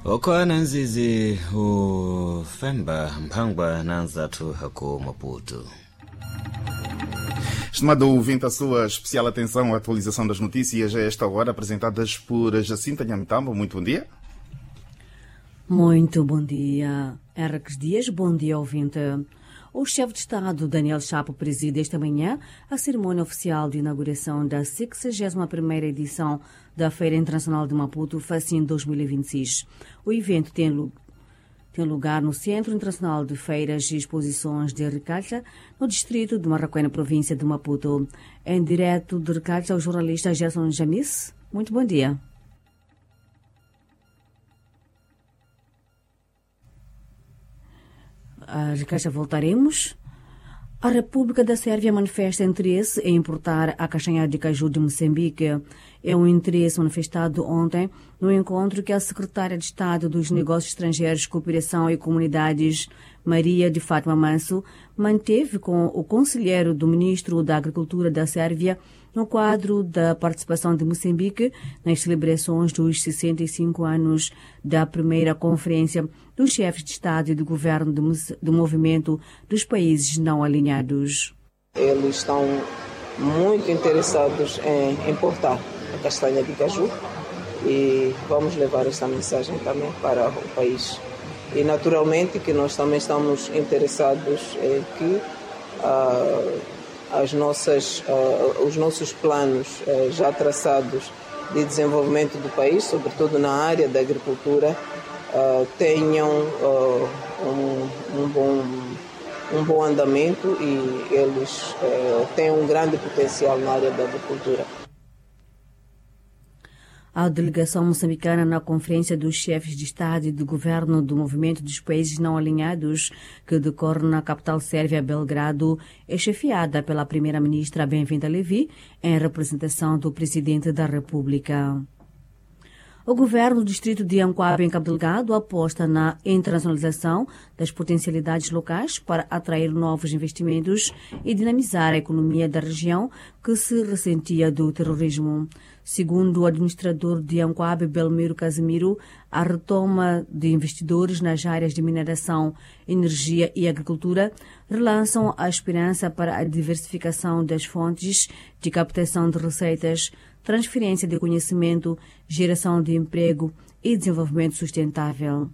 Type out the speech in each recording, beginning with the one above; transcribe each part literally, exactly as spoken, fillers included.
Okwana nzizi ufemba mpangwa nanzatu hako Maputo. Estimado ouvinte, a sua especial atenção à atualização das notícias a esta hora, apresentadas por Jacinta Nhamitamba. Muito bom dia. Muito bom dia. Henriques Dias, bom dia, ouvinte. O chefe de Estado, Daniel Chapo, preside esta manhã a cerimônia oficial de inauguração da sexagésima primeira edição da Feira Internacional de Maputo, FACIN dois mil e vinte e seis. O evento tem, tem lugar no Centro Internacional de Feiras e Exposições de Ricacha, no distrito de Marraquém, província de Maputo. Em direto de Ricacha, o jornalista Gerson Jamis. Muito bom dia. A Ricacha voltaremos. A República da Sérvia manifesta interesse em importar a castanha de caju de Moçambique. É um interesse manifestado ontem no encontro que a secretária de Estado dos Negócios Estrangeiros, Cooperação e Comunidades, Maria de Fátima Manso, manteve com o conselheiro do ministro da Agricultura da Sérvia no quadro da participação de Moçambique nas celebrações dos sessenta e cinco anos da primeira Conferência dos Chefes de Estado e de Governo do, do Movimento dos Países Não Alinhados. Eles estão muito interessados em importar a castanha de caju e vamos levar esta mensagem também para o país. E naturalmente que nós também estamos interessados em que uh, as nossas, uh, os nossos planos uh, já traçados de desenvolvimento do país, sobretudo na área da agricultura, uh, tenham uh, um, um, bom, um bom andamento e eles uh, têm um grande potencial na área da agricultura. A delegação moçambicana na Conferência dos Chefes de Estado e de Governo do Movimento dos Países Não Alinhados, que decorre na capital sérvia, Belgrado, é chefiada pela primeira-ministra Bem-vinda Levi, em representação do Presidente da República. O governo do distrito de Ancoabe, em Cabo Delgado, aposta na internacionalização das potencialidades locais para atrair novos investimentos e dinamizar a economia da região que se ressentia do terrorismo. Segundo o administrador de Ancoabe, Belmiro Casimiro, a retoma de investidores nas áreas de mineração, energia e agricultura relançam a esperança para a diversificação das fontes de captação de receitas, transferência de conhecimento, geração de emprego e desenvolvimento sustentável.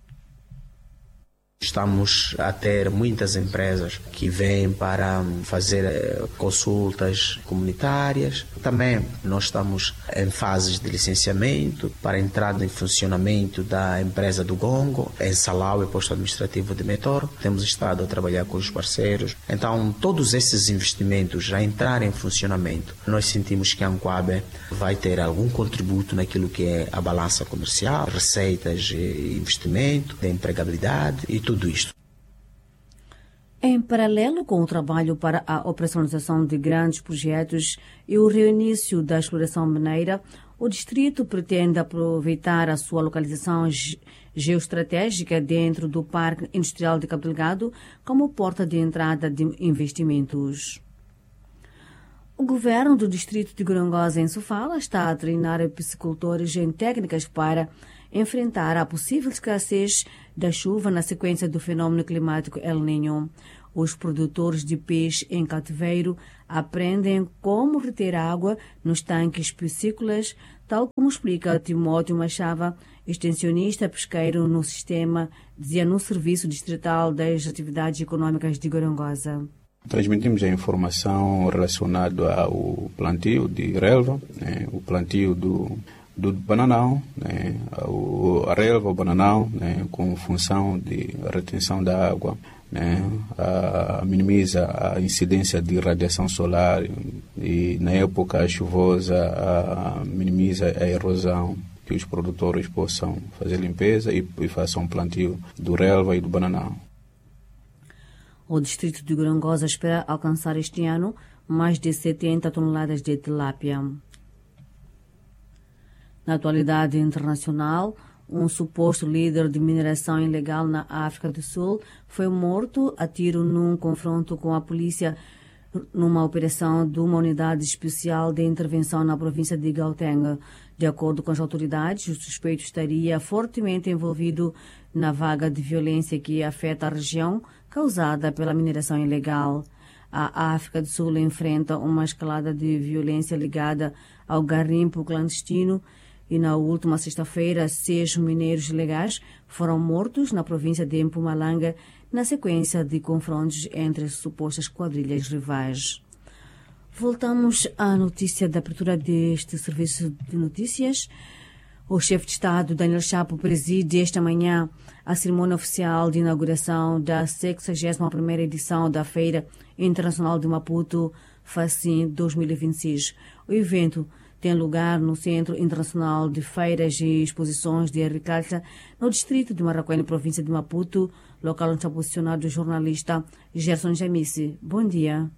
Estamos a ter muitas empresas que vêm para fazer consultas comunitárias. Também nós estamos em fases de licenciamento para a entrada em funcionamento da empresa do Gongo, em Salau e posto administrativo de Metor. Temos estado a trabalhar com os parceiros. Então, todos esses investimentos já entrarem em funcionamento, nós sentimos que a Ancoabe vai ter algum contributo naquilo que é a balança comercial, receitas, investimento, de empregabilidade e tudo isto. Em paralelo com o trabalho para a operacionalização de grandes projetos e o reinício da exploração mineira, o distrito pretende aproveitar a sua localização geoestratégica dentro do Parque Industrial de Cabo Delgado como porta de entrada de investimentos. O governo do distrito de Gorongosa, em Sofala, está a treinar piscicultores em técnicas para enfrentar a possível escassez da chuva na sequência do fenômeno climático El Niño. Os produtores de peixe em cativeiro aprendem como reter água nos tanques piscícolas, tal como explica Timóteo Machava, extensionista pesqueiro no sistema, dizia no Serviço Distrital das Atividades Econômicas de Gorongosa. Transmitimos a informação relacionada ao plantio de relva, né, o plantio do do bananão, né, a relva, o bananão, né, com função de retenção da água, né, a, minimiza a incidência de radiação solar e na época chuvosa a, minimiza a erosão, que os produtores possam fazer limpeza e, e façam plantio do relva e do bananão. O distrito de Gorongosa espera alcançar este ano mais de setenta toneladas de tilápia. Na atualidade internacional, um suposto líder de mineração ilegal na África do Sul foi morto a tiro num confronto com a polícia numa operação de uma unidade especial de intervenção na província de Gauteng. De acordo com as autoridades, o suspeito estaria fortemente envolvido na vaga de violência que afeta a região, causada pela mineração ilegal. A África do Sul enfrenta uma escalada de violência ligada ao garimpo clandestino e na última sexta-feira, seis mineiros ilegais foram mortos na província de Mpumalanga na sequência de confrontos entre supostas quadrilhas rivais. Voltamos à notícia da abertura deste serviço de notícias. O chefe de Estado, Daniel Chapo, preside esta manhã a cerimônia oficial de inauguração da sexagésima primeira edição da Feira Internacional de Maputo, FACIM dois mil e vinte e seis. O evento tem lugar no Centro Internacional de Feiras e Exposições de Agricultura, no distrito de Maracuene, província de Maputo, local onde está posicionado o jornalista Gerson Jamice. Bom dia.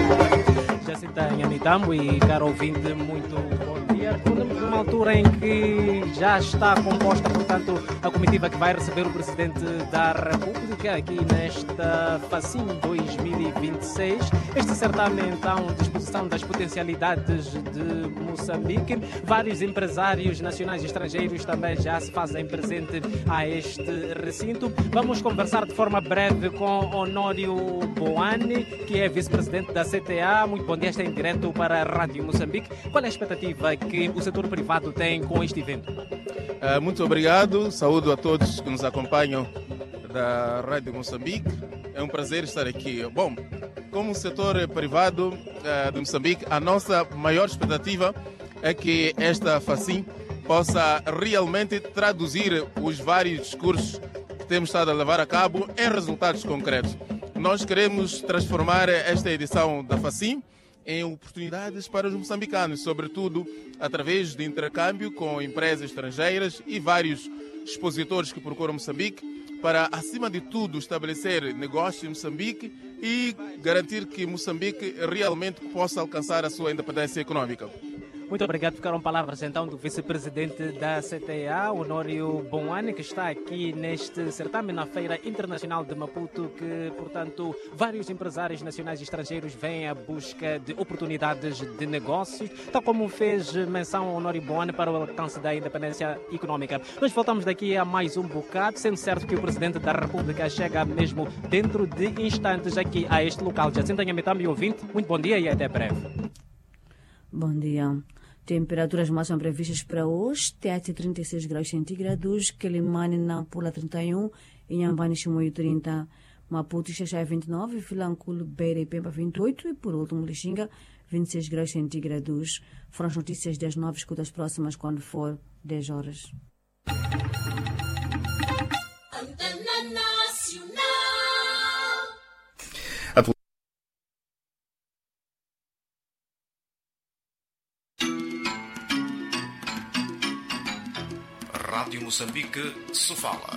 Jacinta Nhamitambo e caro ouvinte, muito bom dia. Estamos numa altura em que já está composta, portanto, a comitiva que vai receber o Presidente da República aqui nesta FACIM dois mil e vinte e seis. Este certame, então, de exposição das potencialidades de Moçambique. Vários empresários nacionais e estrangeiros também já se fazem presente a este recinto. Vamos conversar de forma breve com Honório Boane, que é vice-presidente da C T A. Muito bom dia, está em direto para a Rádio Moçambique. Qual é a expectativa que o setor privado tem com este evento? Uh, muito obrigado, saúdo a todos que nos acompanham da Rádio Moçambique. É um prazer estar aqui. Bom, como setor privado uh, de Moçambique, a nossa maior expectativa é que esta FACIM possa realmente traduzir os vários discursos que temos estado a levar a cabo em resultados concretos. Nós queremos transformar esta edição da FACIM em oportunidades para os moçambicanos, sobretudo através de intercâmbio com empresas estrangeiras e vários expositores que procuram Moçambique, para, acima de tudo, estabelecer negócios em Moçambique e garantir que Moçambique realmente possa alcançar a sua independência econômica. Muito obrigado. Ficaram palavras então do vice-presidente da C T A, Honório Boane, que está aqui neste certame na Feira Internacional de Maputo, que, portanto, vários empresários nacionais e estrangeiros vêm à busca de oportunidades de negócios, tal como fez menção Honório Boane para o alcance da independência econômica. Nós voltamos daqui a mais um bocado, sendo certo que o Presidente da República chega mesmo dentro de instantes aqui a este local. Jacinta Nhamitambo e ouvinte, muito bom dia e até breve. Bom dia. Temperaturas máximas previstas para hoje: Tete trinta e seis graus centígrados, Quelimane Nampula trinta e um, Inhambane Chimoio trinta, Maputo e Xaxai vinte e nove, Vilanculo, Beira e Pemba vinte e oito e por último Lixinga vinte e seis graus centígrados. Foram as notícias das nove, escuta as próximas quando for dez horas. Antena Nacional. Rádio Moçambique se fala.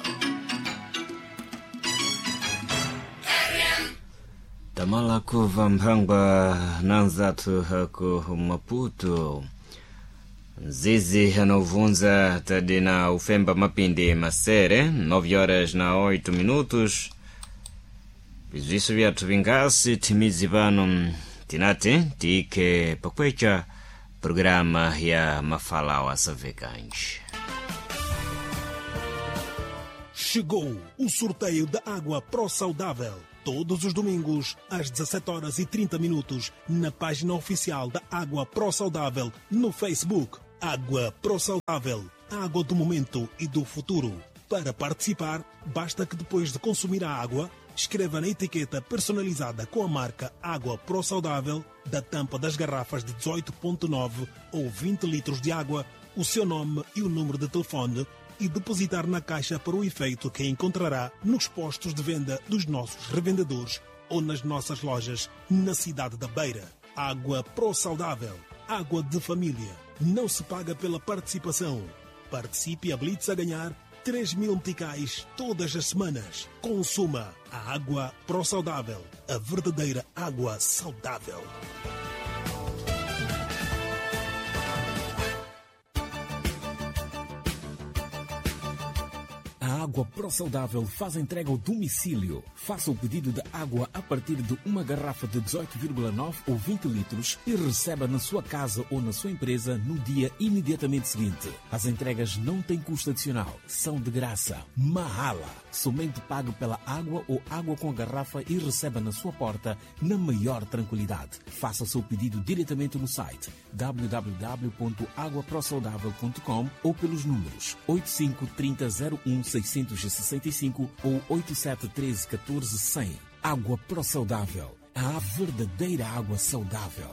Tamala kuva mphangwa nanzatu hako Maputo. Zizi hanovunza tadina ufemba mapindi masere, nove horas na oito minutos. Visu vyatu vingasi timizi vano tinate tike pakwecha programa ya mafala wa Savekanji. Chegou o sorteio da água Pro Saudável. Todos os domingos, às dezassete horas e trinta minutos, na página oficial da Água Pro Saudável, no Facebook. Água Pro Saudável, água do momento e do futuro. Para participar, basta que depois de consumir a água, escreva na etiqueta personalizada com a marca Água Pro Saudável, da tampa das garrafas de dezoito vírgula nove ou vinte litros de água, o seu nome e o número de telefone, e depositar na caixa para o efeito que encontrará nos postos de venda dos nossos revendedores ou nas nossas lojas na cidade da Beira. Água Pro Saudável, água de família. Não se paga pela participação. Participe e habilite-se a ganhar três mil meticais todas as semanas. Consuma a Água Pro Saudável, a verdadeira água saudável. A Água Pro Saudável faz entrega ao domicílio. Faça o pedido de água a partir de uma garrafa de dezoito vírgula nove ou vinte litros e receba na sua casa ou na sua empresa no dia imediatamente seguinte. As entregas não têm custo adicional, são de graça. Mahala. Somente pague pela água ou água com a garrafa e receba na sua porta na maior tranquilidade. Faça o seu pedido diretamente no site w w w ponto água pro saudável ponto com ou pelos números oito cinco três zero zero um seis seis cinco ou oito sete um três um quatro zero zero. Água Pro Saudável, a verdadeira água saudável.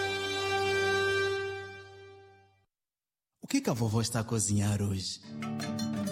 O que que a vovó está a cozinhar hoje?